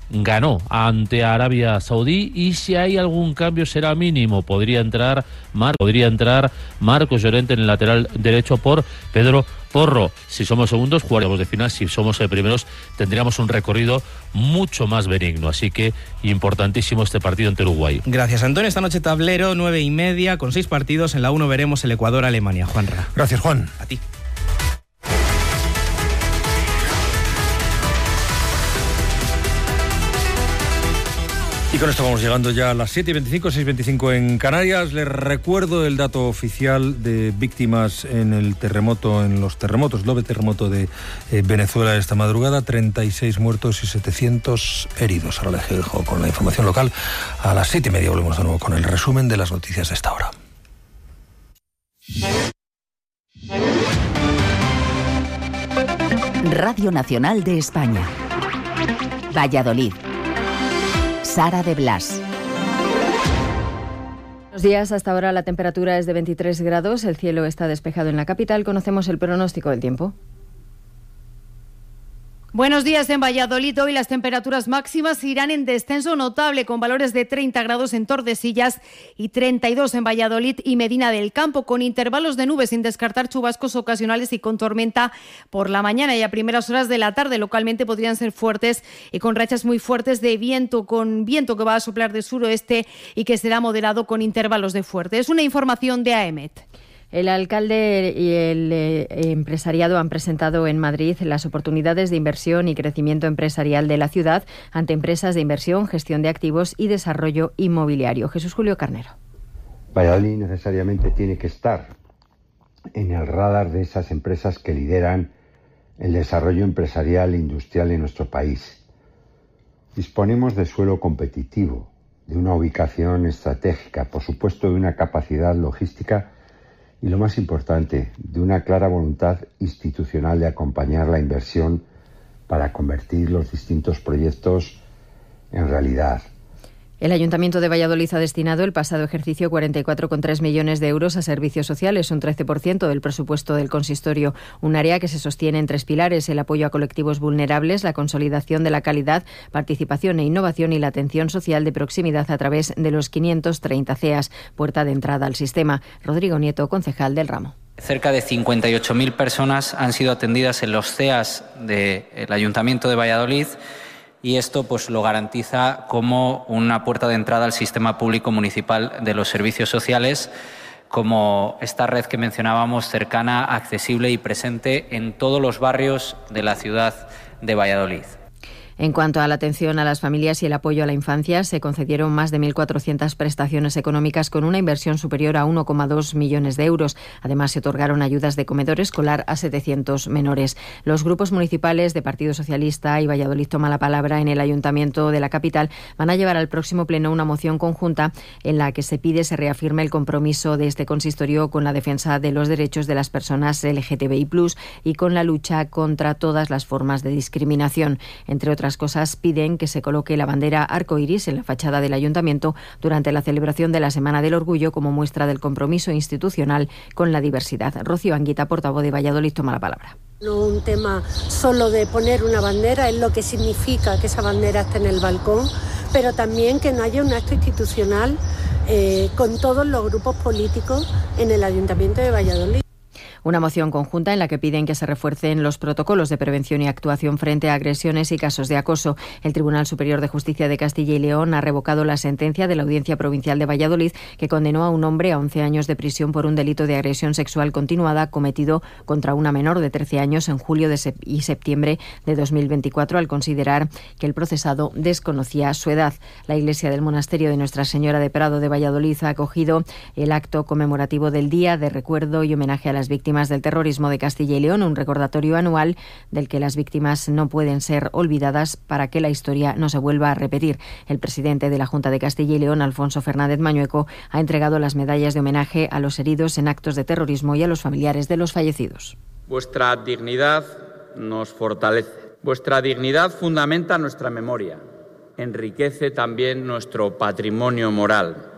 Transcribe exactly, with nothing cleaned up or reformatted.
ganó ante Arabia Saudí y si hay algún cambio será mínimo. Podría entrar, Mar podría entrar Marcos Llorente en el lateral derecho por Pedro Porro. Si somos segundos, jugaríamos de final. Si somos eh, primeros, tendríamos un recorrido mucho más benigno. Así que importantísimo este partido ante Uruguay. Gracias, Antonio. Esta noche tablero, nueve y media, con seis partidos. En la uno veremos el Ecuador-Alemania. Juanra. Gracias, Juan. A ti. Y con esto vamos llegando ya a las siete y veinticinco, seis y veinticinco en Canarias. Les recuerdo el dato oficial de víctimas en el terremoto, en los terremotos, el doble terremoto de eh, Venezuela esta madrugada, treinta y seis muertos y setecientos heridos. Ahora les dejo con la información local. A las siete y media volvemos de nuevo con el resumen de las noticias de esta hora. Radio Nacional de España. Valladolid. Sara de Blas. Buenos días, hasta ahora la temperatura es de veintitrés grados, el cielo está despejado en la capital. Conocemos el pronóstico del tiempo. Buenos días en Valladolid. Hoy las temperaturas máximas irán en descenso notable, con valores de treinta grados en Tordesillas y treinta y dos en Valladolid y Medina del Campo, con intervalos de nubes sin descartar chubascos ocasionales y con tormenta por la mañana y a primeras horas de la tarde. Localmente podrían ser fuertes y con rachas muy fuertes de viento, con viento que va a soplar de suroeste y que será moderado con intervalos de fuerte. Es una información de AEMET. El alcalde y el eh, empresariado han presentado en Madrid las oportunidades de inversión y crecimiento empresarial de la ciudad ante empresas de inversión, gestión de activos y desarrollo inmobiliario. Jesús Julio Carnero. Valladolid necesariamente tiene que estar en el radar de esas empresas que lideran el desarrollo empresarial e industrial en nuestro país. Disponemos de suelo competitivo, de una ubicación estratégica, por supuesto de una capacidad logística y, lo más importante, de una clara voluntad institucional de acompañar la inversión para convertir los distintos proyectos en realidad. El Ayuntamiento de Valladolid ha destinado el pasado ejercicio cuarenta y cuatro coma tres millones de euros a servicios sociales, un trece por ciento del presupuesto del consistorio, un área que se sostiene en tres pilares: el apoyo a colectivos vulnerables, la consolidación de la calidad, participación e innovación y la atención social de proximidad a través de los quinientos treinta C E As, puerta de entrada al sistema. Rodrigo Nieto, concejal del ramo. Cerca de cincuenta y ocho mil personas han sido atendidas en los C E As del Ayuntamiento de Valladolid. Y esto pues lo garantiza como una puerta de entrada al sistema público municipal de los servicios sociales, como esta red que mencionábamos, cercana, accesible y presente en todos los barrios de la ciudad de Valladolid. En cuanto a la atención a las familias y el apoyo a la infancia, se concedieron más de mil cuatrocientas prestaciones económicas con una inversión superior a uno coma dos millones de euros. Además, se otorgaron ayudas de comedor escolar a setecientos menores. Los grupos municipales de Partido Socialista y Valladolid Toma la Palabra en el Ayuntamiento de la capital van a llevar al próximo pleno una moción conjunta en la que se pide se reafirme el compromiso de este consistorio con la defensa de los derechos de las personas L G T B I plus, y con la lucha contra todas las formas de discriminación. Entre otras cosas, piden que se coloque la bandera arcoiris en la fachada del Ayuntamiento durante la celebración de la Semana del Orgullo como muestra del compromiso institucional con la diversidad. Rocío Anguita, portavoz de Valladolid, toma la palabra. No un tema solo de poner una bandera, es lo que significa que esa bandera esté en el balcón, pero también que no haya un acto institucional eh, con todos los grupos políticos en el Ayuntamiento de Valladolid. Una moción conjunta en la que piden que se refuercen los protocolos de prevención y actuación frente a agresiones y casos de acoso. El Tribunal Superior de Justicia de Castilla y León ha revocado la sentencia de la Audiencia Provincial de Valladolid que condenó a un hombre a once años de prisión por un delito de agresión sexual continuada cometido contra una menor de trece años en julio de sep- y septiembre de dos mil veinticuatro, al considerar que el procesado desconocía su edad. La Iglesia del Monasterio de Nuestra Señora de Prado de Valladolid ha acogido el acto conmemorativo del Día de Recuerdo y Homenaje a las Víctimas del Terrorismo de Castilla y León, un recordatorio anual del que las víctimas no pueden ser olvidadas para que la historia no se vuelva a repetir. El presidente de la Junta de Castilla y León, Alfonso Fernández Mañueco, ha entregado las medallas de homenaje a los heridos en actos de terrorismo y a los familiares de los fallecidos. Vuestra dignidad nos fortalece. Vuestra dignidad fundamenta nuestra memoria, enriquece también nuestro patrimonio moral.